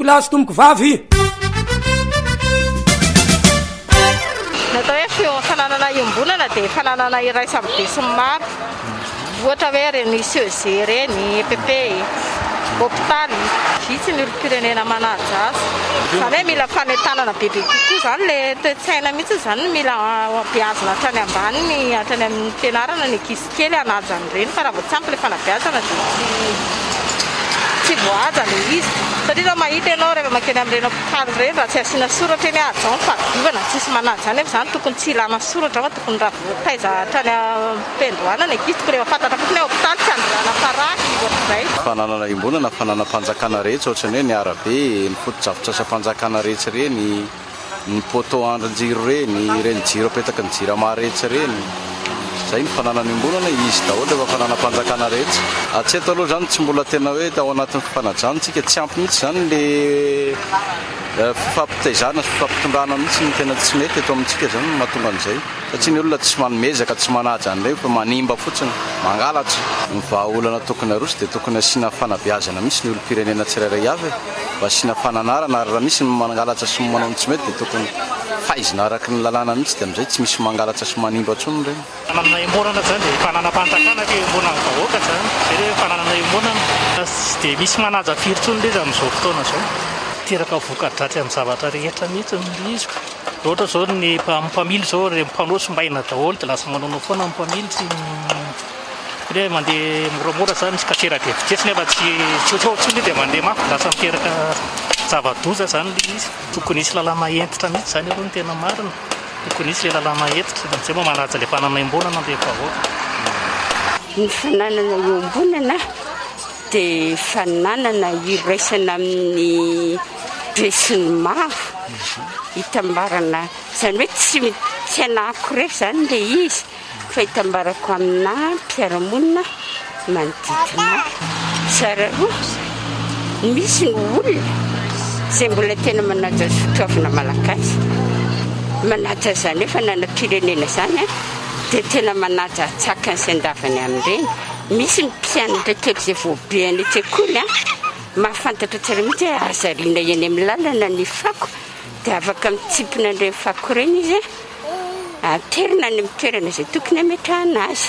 lahy sy tomboko vavy. Natao hoe fananana iombonana dia fananana iray samy be sy maro. Ohatra hoe reny CEG reny, EPP, hôpitaly, vitsy ny olom-pirenena manaja azy. Izany hoe mila fanentanana bebe kokoa izany ilay toe-tsaina mihitsy izany mila beazina hatrany ambaniny, hatrany amin'ny fianarana ny ankizy kely hanaja an'ireny fa raha vao tsy ampy ilay fanabeazana dia tsy voahaja ilay izy. Satria raha mahita ianao rehefa makeny amin'ireny hôpitaly ireny raha tsy asiana soratra eny ahaja ny fadiovana tsisy manaja izany nefa izany tokony tsy ilana soratra fa tokony raha voataiza hatrany am-pendohana ny ankizy tokony efa fantatra fotsiny hoe hôpitaly tsy andrana paraky ohatr'izay. Fananana imbonana fananam-panjakana rehetra ohatrany hoe ny arabe, ny foto-drafitrasa-panjakana rehetra reny, ny poto andrin-jiro reny jiro apetaka ny jirama rehetra reny. Zay ny fananana imbonana izy daholo efa fananam-panjakana rehetra. Hatseto aloha zany tsy mbola tena hoe ao anatin'ny fifanajantsika tsy ampy mihitsy zany le fifampitaizana sy fifampitondrana mihitsy ny tena tsy mety eto amintsika zany mahatonga an'izay. Satria ny olona tsy manomezaka tsy manaja an'ilay fa manimba fotsiny mangalatra. Ny vahaolana tokony aroso dia tokony asiana fanabeazana mihitsy ny olom-pirenena tsirairay avy mba asiana fananarana ary raha misy mangalatra sy manao tsy mety dia tokony faizina araka ny lalàna mihitsy dia amin'izay tsy misy mangalatra sy manimba tsony ireny. Fananana imbonana zany dia fananam-panjakana ke imbonana vahoaka zany. Zay hoe fananana imbonana tsy dia misy manaja firy tsony leza amin'izao fotoana zao. Teraka voka-dratsy amin'ny zavatra rehetra mihitsy ny izy. Ohatra zao ny mpamily zao mpanao sombaina daholo dia lasa manao foana mpamily tsy hoe mandeha moramora zany tsy kasera devitetsy nefa tsy tsotsotsony dia mandeha mafy lasa miteraka zava-doza zany le izy. Tokony isy lalàna entitra mihitsy zany aloha ny tena marina. Tokony isy le lalàna entitra dia amin'izay moa manaja le fananana imbonana dia vahoaka. Ny fananana iombonana dia fananana iraisana amin'ny be sy ny maro hitambarana izany hoe tsy anahako rery zany le izy fa hitambarako amina mpiara-monina manodidina tsara roa. Misy ny olona izay mbola tena manaja sotroavina malagasy manaja zany hoe fananam-pirenena zany dia tena manaja tsakany sy andavany amin'ireny. Misy ny mpianatra kely izay voabe any an-tsekoly mahafantatra tsara mihitsy hoe azariana eny amin'ny lalana ny fako dia afaka mitsipina an'ireny fako ireny izy aterina any amin'ny toerana izay tokony hametrahana azy.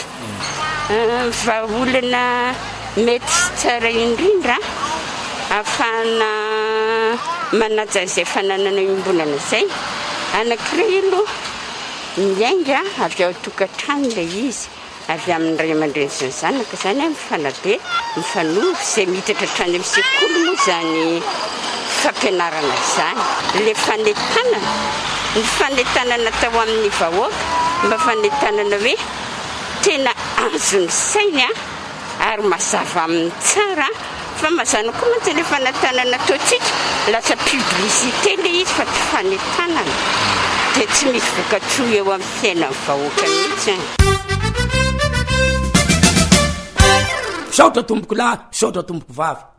Vahaolana mety sy tsara indrindra ahafahana manaja izay fananana imbonana izay. Anankiray aloha miainga avy ao tokantrano ilay izy avy amin'ny ray aman-dreny sy ny zanaka izany mifanabe mifanohy izay miditra hatrany amin'ny sekoly moa izany fampianarana izany. Le fanentanana ny fanentanana tao amin'ny vahoaka mba fanentanana hoe tena azo ny sainy ary mazava amin'ny tsara fa mazana koa mantsy le fanentanana ataontsika lasa publicité le izy fa tsy fanentanana dia tsy misy voka-tsoa eo amin'ny fiainan'ny vahoaka mihitsy. Saotra tomboko lahy, saotra tomboko vavy.